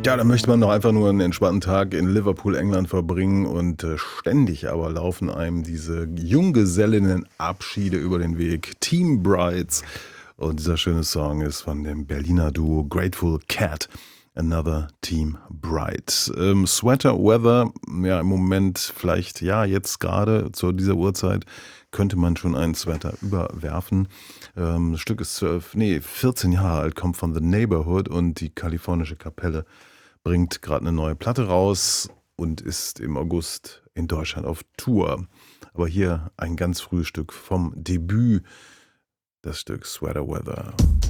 Ja, da möchte man doch einfach nur einen entspannten Tag in Liverpool, England verbringen und, ständig aber laufen einem diese Junggesellinnenabschiede über den Weg. Team Brides und dieser schöne Song ist von dem Berliner Duo Grateful Cat, „Another Team Bride". Sweater Weather, ja, im Moment vielleicht ja, jetzt gerade zu dieser Uhrzeit könnte man schon einen Sweater überwerfen. Das Stück ist 14 Jahre alt, kommt von The Neighborhood und die kalifornische Kapelle bringt gerade eine neue Platte raus und ist im August in Deutschland auf Tour. Aber hier ein ganz frühes Stück vom Debüt, das Stück „Sweater Weather".